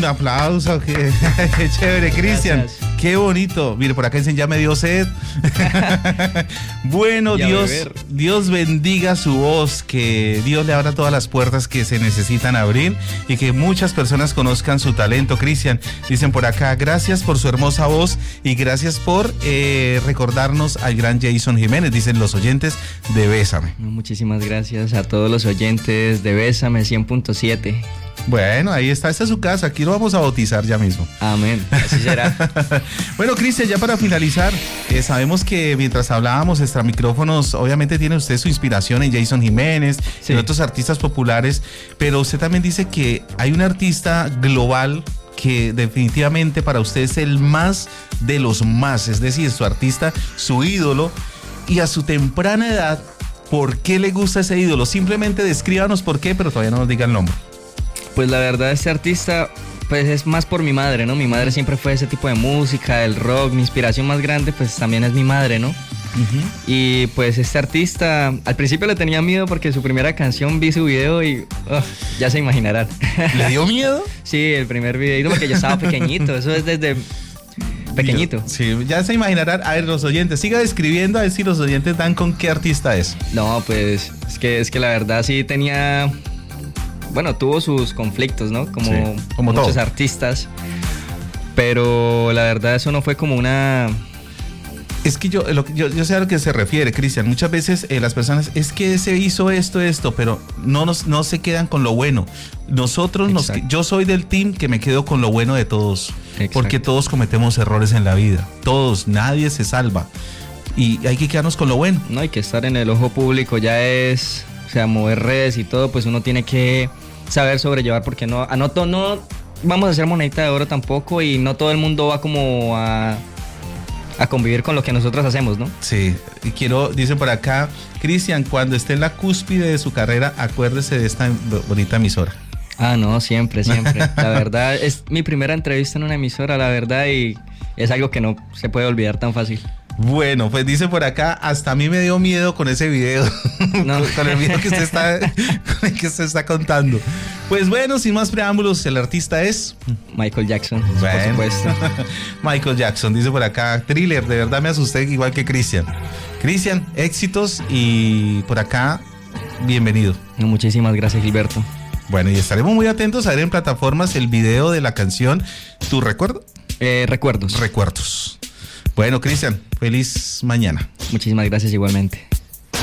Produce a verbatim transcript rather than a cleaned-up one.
aplauso, qué, qué chévere, Cristian. Qué bonito. Mire, por acá dicen, ya me dio sed. Bueno, y Dios, Dios bendiga su voz, que Dios le abra todas las puertas que se necesitan abrir y que muchas personas conozcan su talento, Cristian. Dicen por acá, gracias por su hermosa voz y gracias por eh, recordarnos al gran Jason Jiménez, dicen los oyentes de Bésame. Muchísimas gracias a todos los oyentes de Bésame cien punto siete. Bueno, ahí está, esta es su casa, aquí lo vamos a bautizar ya mismo. Amén, así será. Bueno, Cristian, ya para finalizar, eh, sabemos que mientras hablábamos extra micrófonos, obviamente tiene usted su inspiración en Jason Jiménez, sí, y otros artistas populares, pero usted también dice que hay un artista global que definitivamente para usted es el más de los más, es decir, su artista, su ídolo, y a su temprana edad, ¿por qué le gusta ese ídolo? Simplemente descríbanos por qué, pero todavía no nos diga el nombre. Pues la verdad, este artista, pues es más por mi madre, ¿no? Mi madre siempre fue ese tipo de música, el rock, mi inspiración más grande, pues también es mi madre, ¿no? Uh-huh. Y pues este artista, al principio le tenía miedo porque su primera canción vi su video y oh, ya se imaginarán. ¿Le dio miedo? Sí, el primer video, porque yo estaba pequeñito, eso es desde pequeñito. Sí, ya se imaginarán. A ver, los oyentes, siga describiendo a ver si los oyentes dan con qué artista es. No, pues es que, es que la verdad sí tenía... Bueno, tuvo sus conflictos, ¿no? Como, sí, como muchos todo. artistas. Pero la verdad eso no fue como una... Es que yo, lo, yo, yo sé a lo que se refiere, Cristian. Muchas veces eh, las personas, es que se hizo esto, esto, pero no, nos, no se quedan con lo bueno. Nosotros, nos, yo soy del team que me quedo con lo bueno de todos. Exacto. Porque todos cometemos errores en la vida. Todos, nadie se salva. Y hay que quedarnos con lo bueno. No hay que estar en el ojo público, ya es... O sea, mover redes y todo, pues uno tiene que saber sobrellevar, porque no, a no, no vamos a hacer monedita de oro tampoco y no todo el mundo va como a, a convivir con lo que nosotros hacemos, ¿no? Sí, y quiero, dicen por acá, Cristian, cuando esté en la cúspide de su carrera, acuérdese de esta bonita emisora. Ah, no, siempre, siempre. La verdad, es mi primera entrevista en una emisora, la verdad, y es algo que no se puede olvidar tan fácil. Bueno, pues dice por acá, hasta a mí me dio miedo con ese video, no. con, con el video que usted está, con el que usted está contando. Pues bueno, sin más preámbulos, el artista es... Michael Jackson, bueno. por supuesto. Michael Jackson, dice por acá, Thriller, de verdad me asusté igual que Cristian. Cristian, éxitos y por acá, bienvenido. Muchísimas gracias, Gilberto. Bueno, y estaremos muy atentos a ver en plataformas el video de la canción ¿Tu recuerdo? Eh, recuerdos. Recuerdos. Bueno, Cristian, feliz mañana. Muchísimas gracias igualmente.